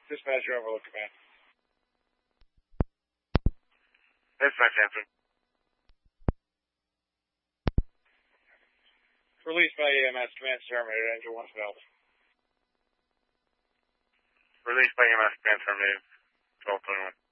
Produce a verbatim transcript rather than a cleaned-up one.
Dispatcher overlook command. Dispatch answer. Released by E M S, command terminated, engine one failed. Released by E M S, command terminated, twelve twenty-one.